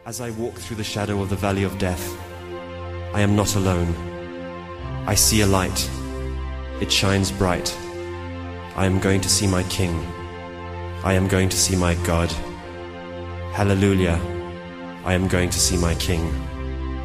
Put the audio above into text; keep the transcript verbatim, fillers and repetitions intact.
As I walk through the shadow of the valley of death, I am not alone. I see a light. It shines bright. I am going to see my King. I am going to see my God. Hallelujah. I am going to see my King.